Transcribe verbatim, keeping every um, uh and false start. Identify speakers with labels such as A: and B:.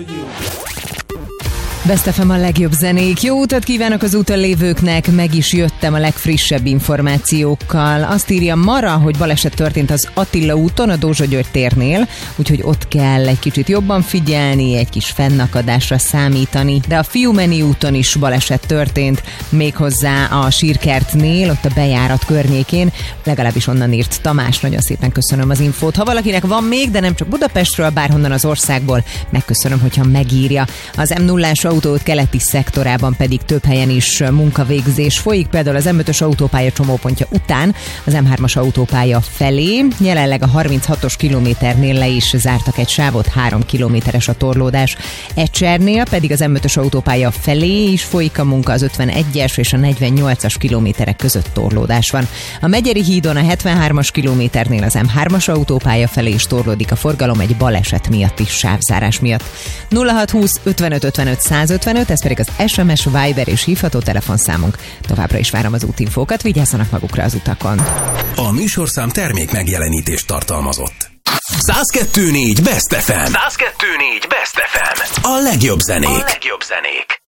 A: Best ef em a legjobb zenék. Jó utat kívánok az úton lévőknek, meg is jöttem a legfrissebb információkkal. Azt írja Mara, hogy baleset történt az Attila úton, a Dózsa György térnél, úgyhogy ott kell egy kicsit jobban figyelni, egy kis fennakadásra számítani. De a Fiumeni úton is baleset történt, méghozzá a Sírkertnél, ott a bejárat környékén, legalábbis onnan írt Tamás. Nagyon szépen köszönöm az infót. Ha valakinek van még, de nem csak Budapestről, bárhonnan az országból, megköszönöm, hogyha megírja. Az em nullás autóút keleti szektorában pedig több helyen is munkavégzés folyik, például az em ötös autópálya csomópontja után az em hármas autópálya felé. Jelenleg a harminchatos kilométernél le is zártak egy sávot, három kilométeres a torlódás. Ecsernél pedig az em ötös autópálya felé is folyik a munka, az ötvenegyes és a negyvennyolcas kilométerek között torlódás van. A Megyeri hídon a hetvenhármas kilométernél az em hármas autópálya felé is torlódik a forgalom egy baleset miatt is, sávzárás miatt. nulla hat húsz ötvenöt ötvenöt százötvenöt, ez pedig az es em es, Viber és hívható telefonszámunk. Továbbra is várom az útinfókat, vigyázzanak magukra az utakon.
B: A műsorszám termék megjelenítést tartalmazott. száz kettő négy Best ef em. száz kettő négy Best ef em. A legjobb zenék. A legjobb zenék.